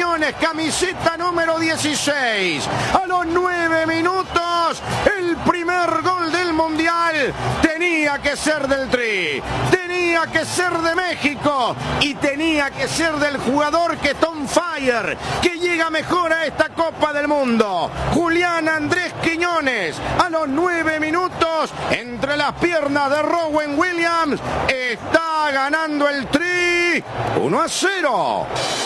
Quiñones, camiseta número 16. A los 9 minutos, el primer gol del Mundial tenía que ser del Tri, tenía que ser de México y tenía que ser del jugador que está on fire, que llega mejor a esta Copa del Mundo. Julián Andrés Quiñones, a los 9 minutos, entre las piernas de Rowan Williams, está ganando el Tri 1-0.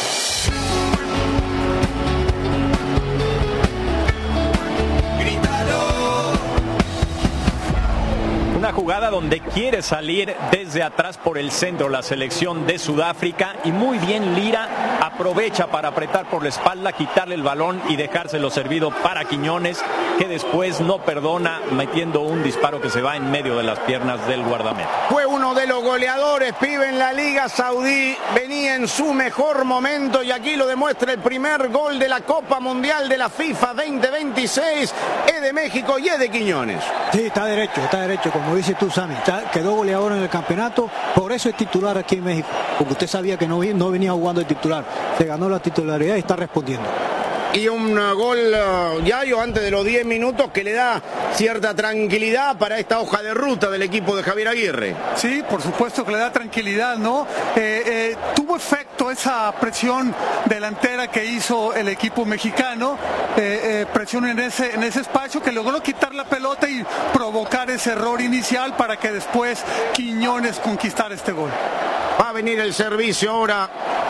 Una jugada donde quiere salir desde atrás por el centro la selección de Sudáfrica y muy bien Lira aprovecha para apretar por la espalda, quitarle el balón y dejárselo servido para Quiñones, que después no perdona metiendo un disparo que se va en medio de las piernas del guardameta. Fue uno de los goleadores, pibe, en la Liga Saudí, venía en su mejor momento y aquí lo demuestra el primer gol de la Copa Mundial de la FIFA 2026, es de México y es de Quiñones. Sí, está derecho, como dices tú, Sammy, quedó goleador en el campeonato, por eso es titular aquí en México, porque usted sabía que no venía jugando de titular, se ganó la titularidad y está respondiendo. Y un gol, Yayo, antes de los 10 minutos que le da cierta tranquilidad para esta hoja de ruta del equipo de Javier Aguirre. Sí, por supuesto que le da tranquilidad, ¿no? Tuvo efecto esa presión delantera que hizo el equipo mexicano, presión en ese espacio que logró quitar la pelota y provocar ese error inicial para que después Quiñones conquistara este gol. Va a venir el servicio ahora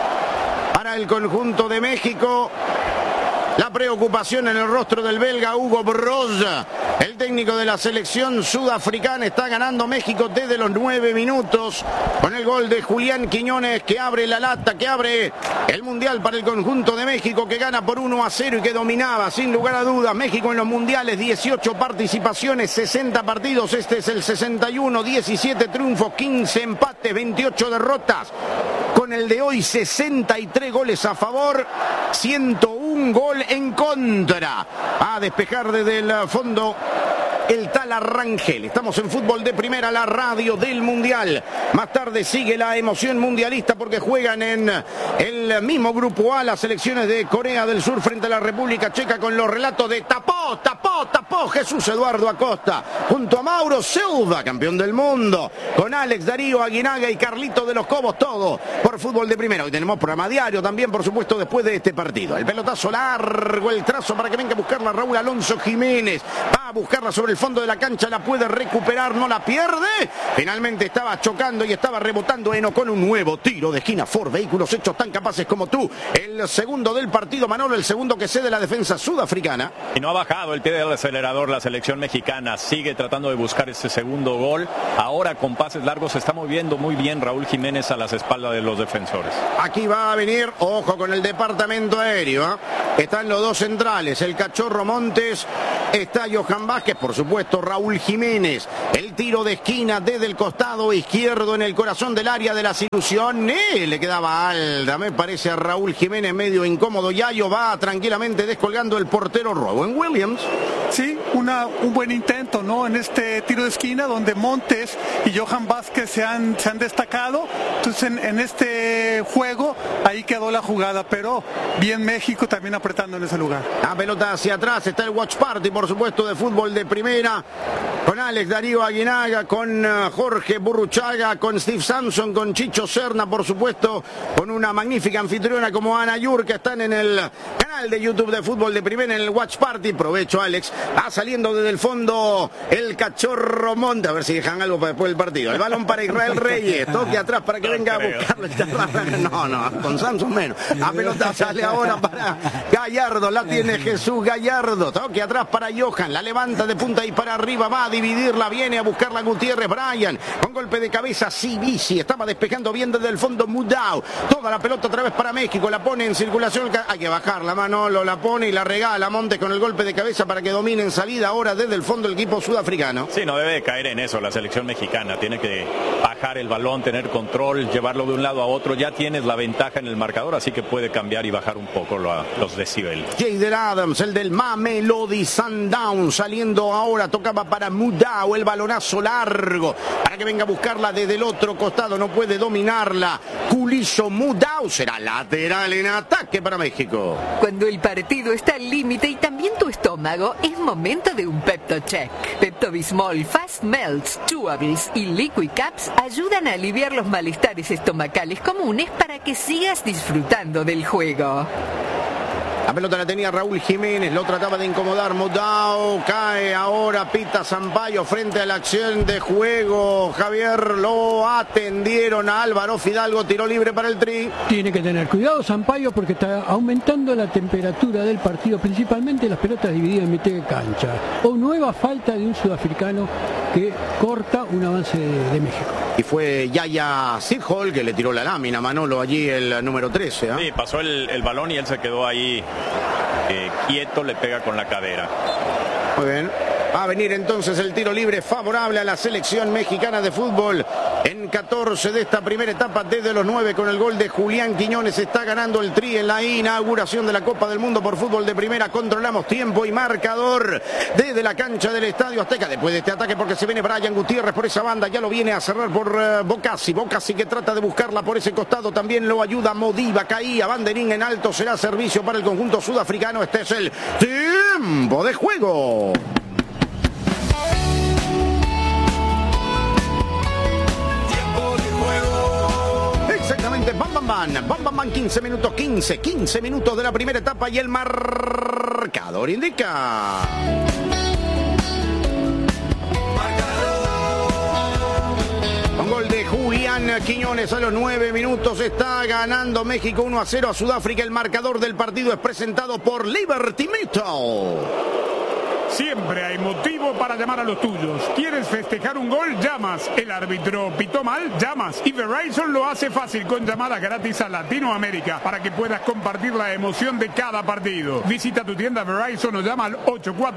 para el conjunto de México. La preocupación en el rostro del belga Hugo Broz, el técnico de la selección sudafricana. Está ganando México desde los 9 minutos con el gol de Julián Quiñones, que abre la lata, que abre el Mundial para el conjunto de México, que gana por 1-0 y que dominaba sin lugar a dudas. México en los mundiales, 18 participaciones, 60 partidos, este es el 61, 17 triunfos, 15 empates, 28 derrotas. Con el de hoy, 63 goles a favor, 101 gol en contra. A despejar desde el fondo el tal Arrangel. Estamos en Fútbol de Primera, la radio del Mundial. Más tarde sigue la emoción mundialista porque juegan en el mismo grupo A las selecciones de Corea del Sur frente a la República Checa, con los relatos de tapó Jesús Eduardo Acosta junto a Mauro Silva, campeón del mundo, con Alex Darío Aguinaga y Carlito de los Cobos, todo por Fútbol de Primera. Hoy tenemos programa diario también, por supuesto, después de este partido. El pelotazo largo, el trazo para que venga a buscarla Raúl Alonso Jiménez. Va a buscarla sobre el fondo de la cancha, la puede recuperar, no la pierde. Finalmente estaba chocando y estaba rebotando Eno con un nuevo tiro de esquina. Ford, vehículos hechos tan capaces como tú. El segundo del partido, Manolo, el segundo que cede la defensa sudafricana. Y no ha bajado el pie del acelerador la selección mexicana, sigue tratando de buscar ese segundo gol. Ahora con pases largos se está moviendo muy bien Raúl Jiménez a las espaldas de los defensores. Aquí va a venir, ojo con el departamento aéreo, ¿eh? Están los dos centrales, el Cachorro Montes, está Johan Vázquez, por supuesto Raúl Jiménez. El tiro de esquina desde el costado izquierdo en el corazón del área de las ilusiones. Le quedaba alta, me parece, a Raúl Jiménez, medio incómodo. Yayo va tranquilamente descolgando el portero Rowan Williams. Sí, un buen intento, ¿no? En este tiro de esquina donde Montes y Johan Vázquez se han destacado. Entonces en este juego ahí quedó la jugada, pero bien México también apretando en ese lugar. La pelota hacia atrás, está el Watch Party, por supuesto, de Fútbol de Primera, con Alex Darío Aguinaga, con Jorge Burruchaga, con Steve Samson, con Chicho Serna, por supuesto, con una magnífica anfitriona como Ana Yur, que están en el canal de YouTube de Fútbol de Primera, en el Watch Party. Provecho, Alex. Va saliendo desde el fondo el Cachorro Monte, a ver si dejan algo para después del partido. El balón para Israel Reyes, toque atrás para que venga a buscarlo. No, con Samson menos. La pelota sale ahora para Gallardo, la tiene Jesús Gallardo. Toque atrás para Johan, la levanta de punta y para arriba, va a dividirla, viene a buscarla Gutiérrez Bryan, con golpe de cabeza Sibisi, estaba despejando bien desde el fondo Mudau. Toda la pelota otra vez para México, la pone en circulación, hay que bajarla, Manolo, la pone y la regala Montes con el golpe de cabeza para que domine en salida ahora desde el fondo el equipo sudafricano. Sí, no debe caer en eso la selección mexicana, tiene que bajar bajar el balón, tener control, llevarlo de un lado a otro. Ya tienes la ventaja en el marcador, así que puede cambiar y bajar un poco los decibeles. Jaden Adams, el del Mamelodi Sundowns, saliendo ahora, tocaba para Mudau, el balonazo largo, para que venga a buscarla desde el otro costado, no puede dominarla. Culizo Mudau, será lateral en ataque para México. Cuando el partido está al límite y también tu estómago, es momento de un Pepto Check. Pepto Bismol, Fast Melts, Chewables y Liquid Caps ayudan a aliviar los malestares estomacales comunes para que sigas disfrutando del juego. La pelota la tenía Raúl Jiménez, lo trataba de incomodar Mudau, cae ahora Pita Sampaio frente a la acción de juego. Javier, lo atendieron a Álvaro Fidalgo, tiro libre para el Tri. Tiene que tener cuidado Sampaio porque está aumentando la temperatura del partido, principalmente las pelotas divididas en mitad de cancha. O nueva falta de un sudafricano que corta un avance de México. Y fue Yaya Sithole que le tiró la lámina, Manolo, allí el número 13. Sí, pasó el balón y él se quedó ahí quieto, le pega con la cadera. Muy bien. Va a venir entonces el tiro libre favorable a la selección mexicana de fútbol. En 14 de esta primera etapa, desde los 9 con el gol de Julián Quiñones, está ganando el Tri en la inauguración de la Copa del Mundo por fútbol de primera. Controlamos tiempo y marcador desde la cancha del Estadio Azteca. Después de este ataque, porque se viene Brian Gutiérrez por esa banda, ya lo viene a cerrar por Bocassi. Bocassi que trata de buscarla por ese costado, también lo ayuda Modiba. Caía banderín en alto, será servicio para el conjunto sudafricano. Este es el tiempo de juego. Bam, 15 minutos de la primera etapa y el marcador indica. Con gol de Julián Quiñones a los 9 minutos está ganando México 1-0 a Sudáfrica. El marcador del partido es presentado por Liberty Metal. Siempre hay motivo para llamar a los tuyos. ¿Quieres festejar un gol? Llamas. ¿El árbitro pitó mal? Llamas. Y Verizon lo hace fácil con llamadas gratis a Latinoamérica para que puedas compartir la emoción de cada partido. Visita tu tienda Verizon o llama al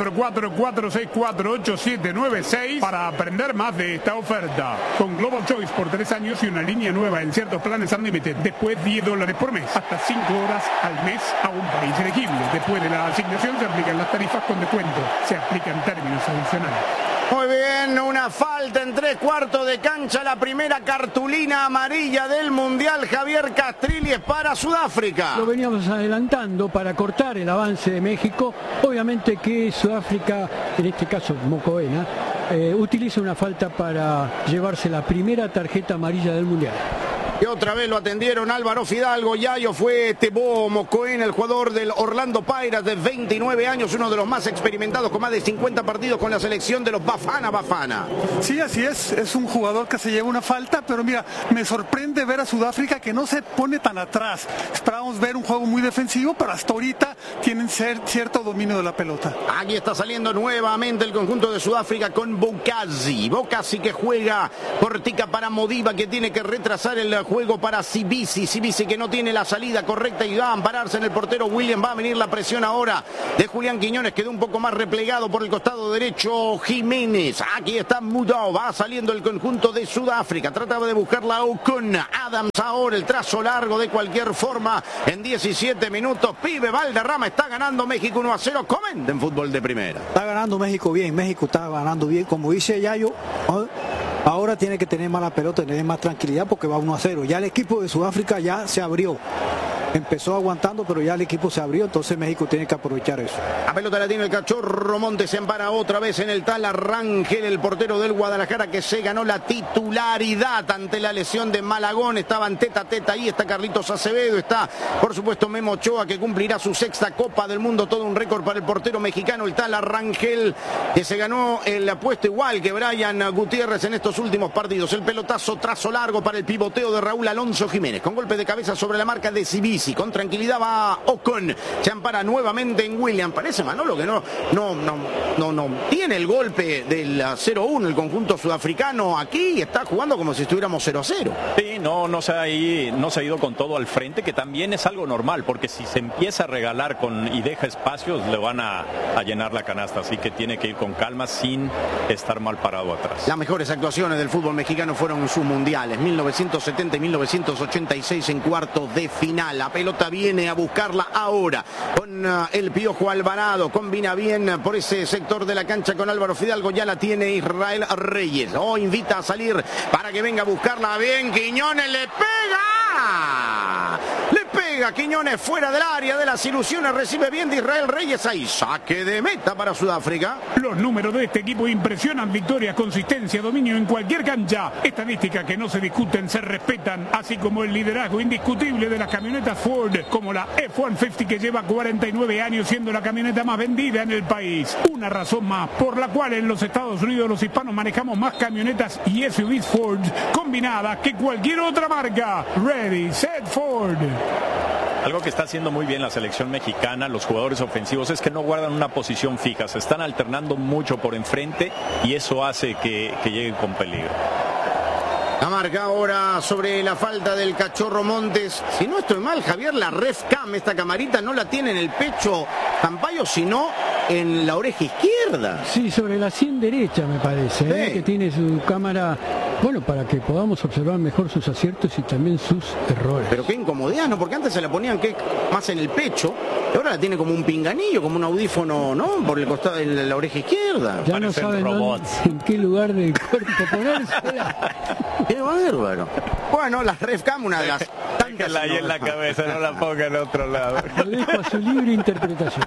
844-464-8796 para aprender más de esta oferta. Con Global Choice por 3 años y una línea nueva en ciertos planes Unlimited. Después $10 por mes. Hasta 5 horas al mes a un país elegible. Después de la asignación se aplican las tarifas con descuento. Se aplica en términos adicionales. Muy bien, una falta en 3/4 de cancha, la primera cartulina amarilla del Mundial. Javier Castrilli es para Sudáfrica. Lo veníamos adelantando para cortar el avance de México. Obviamente que Sudáfrica, en este caso Mocoena, utiliza una falta para llevarse la primera tarjeta amarilla del Mundial. Y otra vez lo atendieron Álvaro Fidalgo. Yayo fue Teboho Mocoena, el jugador del Orlando Pirates de 29 años, uno de los más experimentados con más de 50 partidos con la selección de los Bafana. Sí, así es un jugador que se lleva una falta, pero mira, me sorprende ver a Sudáfrica que no se pone tan atrás. Esperábamos ver un juego muy defensivo, pero hasta ahorita tienen cierto dominio de la pelota. Aquí está saliendo nuevamente el conjunto de Sudáfrica con Bocassi. Bocassi que juega cortica para Modiba, que tiene que retrasar el juego para Sibisi. Sibisi que no tiene la salida correcta y va a ampararse en el portero William. Va a venir la presión ahora de Julián Quiñones. Quedó un poco más replegado por el costado derecho Jiménez. Aquí está Mudau. Va saliendo el conjunto de Sudáfrica. Trataba de buscarla con Adams. Ahora el trazo largo de cualquier forma en 17 minutos. Pibe Valderrama, está ganando México 1-0. Comenten fútbol de primera. Está ganando México bien. México está ganando bien. Como dice Yayo, ahora tiene que tener más la pelota, tener más tranquilidad porque va 1-0. Ya el equipo de Sudáfrica ya se abrió. Empezó aguantando, pero ya el equipo se abrió, entonces México tiene que aprovechar eso. La pelota la tiene el Cachorro Montes, se empara otra vez en el Tala Rangel, el portero del Guadalajara que se ganó la titularidad ante la lesión de Malagón. Estaban teta a teta, ahí está Carlitos Acevedo, está por supuesto Memo Ochoa que cumplirá su 6ª Copa del Mundo, todo un récord para el portero mexicano, el Tala Rangel, que se ganó el puesto igual que Brian Gutiérrez en estos últimos partidos. El pelotazo, trazo largo para el pivoteo de Raúl Alonso Jiménez, con golpe de cabeza sobre la marca de Cibisi. Divisi. Con tranquilidad va Ocon. Se ampara nuevamente en Williams. Parece, Manolo, que no tiene el golpe del 0-1 el conjunto sudafricano aquí y está jugando como si estuviéramos 0-0. Sí, no se ha ido con todo al frente, que también es algo normal, porque si se empieza a regalar y deja espacios, le van a llenar la canasta. Así que tiene que ir con calma sin estar mal parado atrás. Las mejores actuaciones del fútbol mexicano fueron en sus mundiales, 1970 y 1986 en cuartos de final. La pelota viene a buscarla ahora con el Piojo Alvarado. Combina bien por ese sector de la cancha con Álvaro Fidalgo. Ya la tiene Israel Reyes. Invita a salir para que venga a buscarla. Bien, Quiñones le pega. Quiñones fuera del área de las ilusiones, recibe bien de Israel Reyes, ahí saque de meta para Sudáfrica. Los números de este equipo impresionan: victoria, consistencia, dominio en cualquier cancha, estadísticas que no se discuten, se respetan, así como el liderazgo indiscutible de las camionetas Ford, como la F-150, que lleva 49 años siendo la camioneta más vendida en el país. Una razón más por la cual en los Estados Unidos los hispanos manejamos más camionetas y SUVs Ford combinadas que cualquier otra marca. Ready, set, Ford. Algo que está haciendo muy bien la selección mexicana, los jugadores ofensivos, es que no guardan una posición fija, se están alternando mucho por enfrente y eso hace que lleguen con peligro. La marca ahora sobre la falta del Cachorro Montes. Si no estoy mal, Javier, la Ref Cam, esta camarita, no la tiene en el pecho Campayo, sino en la oreja izquierda. Sí, sobre la sien derecha, me parece, que tiene su cámara, bueno, para que podamos observar mejor sus aciertos y también sus errores. Pero qué incomodidad, ¿no? Porque antes se la ponían más en el pecho, y ahora la tiene como un pinganillo, como un audífono, ¿no? Por el costado de la oreja izquierda. Ya no saben en qué lugar del cuerpo ponérsela. Qué bárbaro. Bueno, la Ref Cam, una de las tantas. Déjala ahí en la cabeza, no la ponga en otro lado. Lo dejo a su libre interpretación.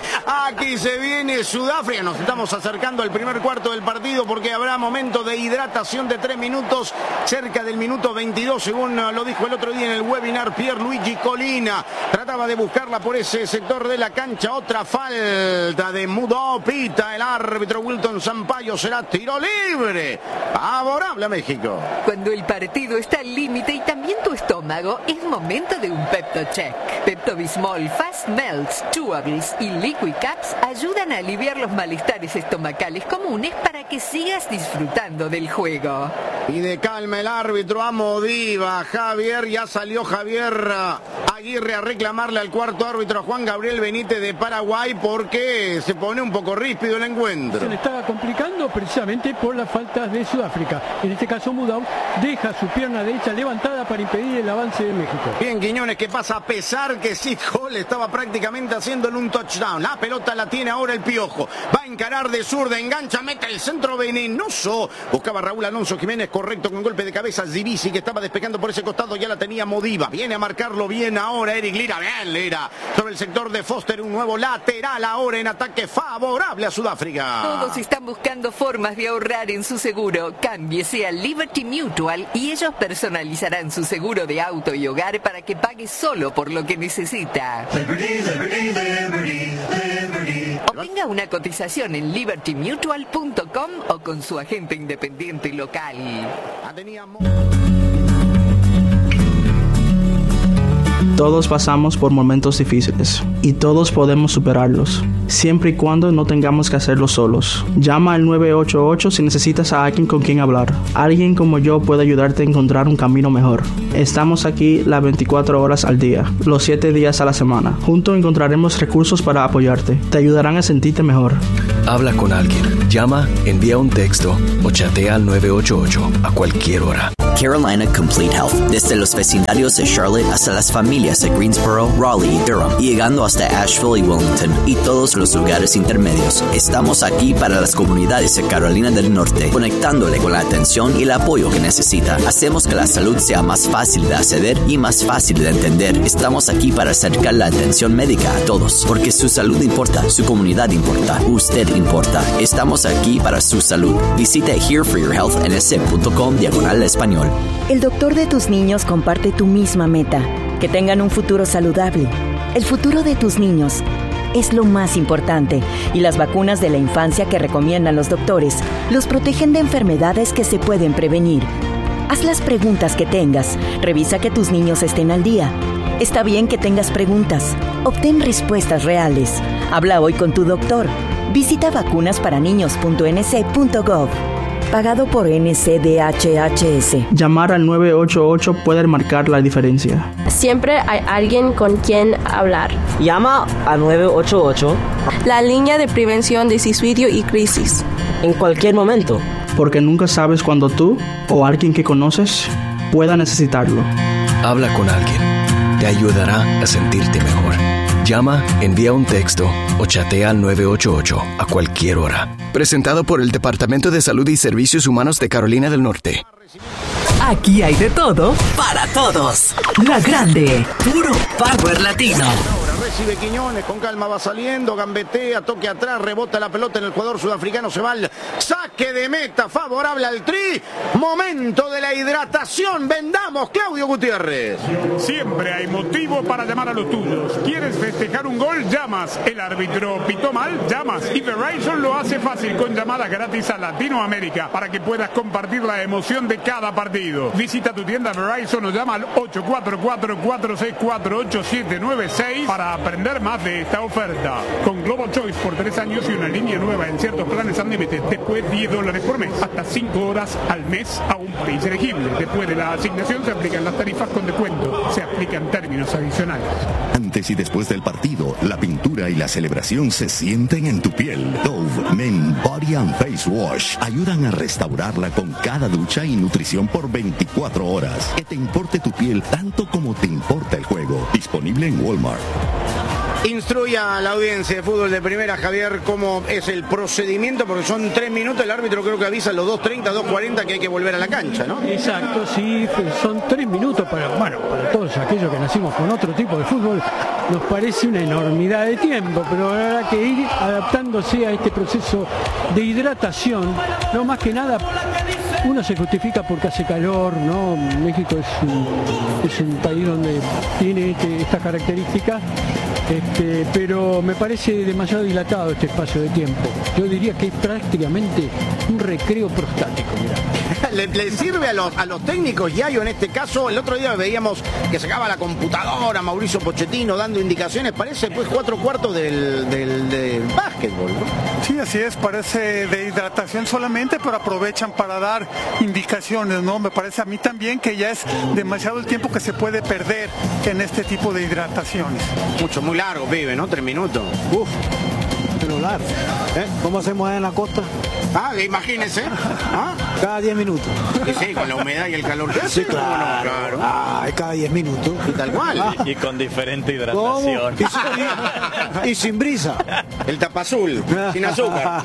Aquí se viene Sudáfrica. Nos estamos acercando al primer cuarto del partido porque habrá momento de hidratación de 3 minutos, cerca del minuto 22, según lo dijo el otro día en el webinar Pierluigi Colina. Trataba de buscarla por ese sector de la cancha. Otra falta de Mudó, pita el árbitro Wilton Sampaio. Será tiro libre favorable a México. Cuando el partido está al límite y también tu estómago, es momento de un PeptoCheck. Pepto-Bismol, Fast Melts, Chewables y Liquid Caps ayudan a aliviar los malestares estomacales comunes para que sigas disfrutando del juego. Y de calma el árbitro a Modiva. Javier, ya salió Javier Aguirre a reclamarle al cuarto árbitro Juan Gabriel Benítez de Paraguay porque se pone un poco ríspido el encuentro. Se le estaba complicando precisamente por las faltas de Sudáfrica. En este caso Mudau deja su pierna derecha levantada para impedir el avance de México. Bien, Quiñones, que pasa a pesar que Sid Hall estaba prácticamente haciéndole un touchdown. La pelota la tiene ahora el Piojo. Va a encarar de zurda, engancha, mete el centro venenoso. Buscaba Raúl Alonso Jiménez, correcto, con golpe de cabeza. Divisi, que estaba despejando por ese costado, ya la tenía Modiva. Viene a marcarlo bien ahora Eric Lira. Bien, Lira. Sobre el sector de Foster, un nuevo lateral ahora en ataque favorable a Sudáfrica. Todos están buscando formas de ahorrar en su seguro. Cámbiese a Liberty Mutual y ellos personalizarán su seguro de auto y hogar para que pague solo por lo que necesita. Obtenga una cotización en libertymutual.com o con su agente independiente local. Todos pasamos por momentos difíciles y todos podemos superarlos, siempre y cuando no tengamos que hacerlo solos. Llama al 988 si necesitas a alguien con quien hablar. Alguien como yo puede ayudarte a encontrar un camino mejor. Estamos aquí las 24 horas al día, los 7 días a la semana. Juntos encontraremos recursos para apoyarte. Te ayudarán a sentirte mejor. Habla con alguien. Llama, envía un texto o chatea al 988 a cualquier hora. Carolina Complete Health, desde los vecindarios de Charlotte hasta las familias de Greensboro, Raleigh y Durham, y llegando hasta Asheville y Wilmington y todos los lugares intermedios. Estamos aquí para las comunidades de Carolina del Norte, conectándole con la atención y el apoyo que necesita. Hacemos que la salud sea más fácil de acceder y más fácil de entender. Estamos aquí para acercar la atención médica a todos, porque su salud importa, su comunidad importa, usted importa. Estamos aquí para su salud. Visite hereforyourhealthnsc.com/español. El doctor de tus niños comparte tu misma meta, que tengan un futuro saludable. El futuro de tus niños es lo más importante y las vacunas de la infancia que recomiendan los doctores los protegen de enfermedades que se pueden prevenir. Haz las preguntas que tengas, revisa que tus niños estén al día Está bien que tengas preguntas. Obtén respuestas reales. Habla hoy con tu doctor. Visita vacunasparaNiños.nc.gov. Pagado por NCDHHS. Llamar al 988 puede marcar la diferencia. Siempre hay alguien con quien hablar. Llama al 988. La línea de prevención de suicidio y crisis. En cualquier momento. Porque nunca sabes cuándo tú o alguien que conoces pueda necesitarlo. Habla con alguien. Te ayudará a sentirte mejor. Llama, envía un texto o chatea al 988 a cualquier hora. Presentado por el Departamento de Salud y Servicios Humanos de Carolina del Norte. Aquí hay de todo para todos. La Grande, puro power latino. Recibe Quiñones, con calma va saliendo, gambetea, toque atrás, rebota la pelota en el jugador sudafricano, se va al saque de meta favorable al Tri. Momento de la hidratación, vendamos, Claudio Gutiérrez. Siempre hay motivo para llamar a los tuyos. ¿Quieres festejar un gol? Llamas. El árbitro pitó mal, llamas. Y Verizon lo hace fácil con llamadas gratis a Latinoamérica para que puedas compartir la emoción de cada partido. Visita tu tienda Verizon o llama al 844-464-8796 para aprender más de esta oferta. Con Global Choice por 3 años y una línea nueva en ciertos planes Unlimited, después $10 por mes, hasta 5 horas al mes a un país elegible. Después de la asignación se aplican las tarifas con descuento. Se aplican términos adicionales. Antes y después del partido, la pintura y la celebración se sienten en tu piel. Dove Men Body and Face Wash ayudan a restaurarla con cada ducha y nutrición por 24 horas. Que te importe tu piel tanto como te importa el juego. Disponible en Walmart. Instruya a la audiencia de fútbol de primera, Javier, cómo es el procedimiento, porque son 3 minutos, el árbitro creo que avisa a los 2:30, 2:40 que hay que volver a la cancha, ¿no? Exacto, sí, son 3 minutos para todos aquellos que nacimos con otro tipo de fútbol, nos parece una enormidad de tiempo, pero habrá que ir adaptándose a este proceso de hidratación, no más que nada. Uno se justifica porque hace calor, ¿no? México es un país donde tiene esta característica, pero me parece demasiado dilatado este espacio de tiempo. Yo diría que es prácticamente un recreo prostático, mirá. ¿Le sirve a los técnicos, Yayo, en este caso? El otro día veíamos que sacaba la computadora Mauricio Pochettino dando indicaciones, parece pues 4/4 del básquetbol, ¿no? Sí, así es, parece de hidratación solamente, pero aprovechan para dar indicaciones, ¿no? Me parece a mí también que ya es demasiado el tiempo que se puede perder en este tipo de hidrataciones. Muy largo, pibe, ¿no? 3 minutos. Uf, pero largo. ¿Cómo hacemos allá en la costa? Imagínense. Cada 10 minutos. Sí, con la humedad y el calor. Sí, claro. Cada 10 minutos. Y tal cual. Y con diferente hidratación. Y sin brisa. El tapazul, sin azúcar.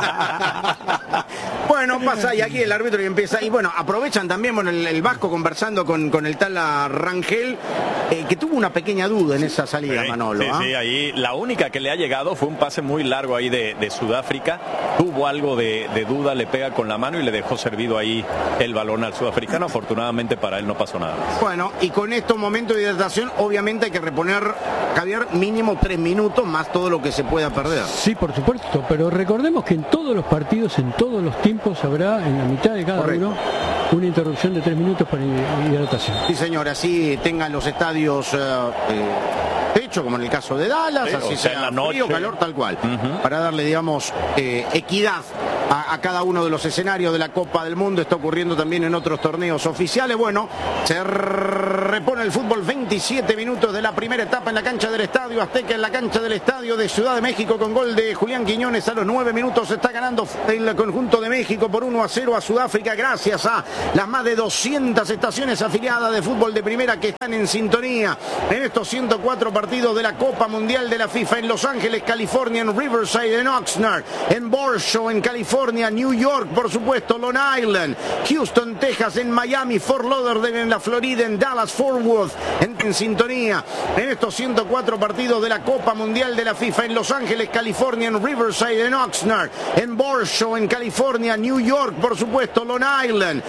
Bueno, pasa y aquí el árbitro y empieza. Y bueno, aprovechan también el Vasco conversando con el tal Rangel, que tuvo una pequeña duda en esa salida, Manolo. Sí, ahí la única que le ha llegado fue un pase muy largo ahí de Sudáfrica. Tuvo algo de duda, le pega con la mano y le dejó servido ahí el balón al sudafricano. Afortunadamente para él no pasó nada. Bueno, y con estos momentos de hidratación, obviamente hay que reponer, Javier, mínimo 3 minutos más todo lo que se pueda perder. Sí, por supuesto, pero recordemos que en todos los partidos, en todos los tiempos, habrá en la mitad de cada uno una interrupción de 3 minutos para hidratación. Sí, señor, así tengan los estadios techo, como en el caso de Dallas, sí, así sea frío, calor, tal cual, para darle, digamos, equidad a cada uno de los escenarios de la Copa del Mundo. Está ocurriendo también en otros torneos oficiales. Bueno, se repone el fútbol, 27 minutos de la primera etapa en la cancha del Estadio Azteca, en la cancha del Estadio de Ciudad de México, con gol de Julián Quiñones. A los 9 minutos se está ganando el conjunto de México por 1-0 a Sudáfrica, gracias a las más de 200 estaciones afiliadas de fútbol de primera que están en sintonía en estos 104 partidos de la Copa Mundial de la FIFA, en Los Ángeles, California, en Riverside, en Oxnard, en Borshow, en California, New York, por supuesto, Long Island, Houston, Texas, en Miami, Fort Lauderdale, en la Florida, en Dallas, Fort Worth, en sintonía en estos 104 partidos de la Copa Mundial de la FIFA, en Los Ángeles, California, en Riverside, en Oxnard, en Borshow, en California, New York, por supuesto, Long Island,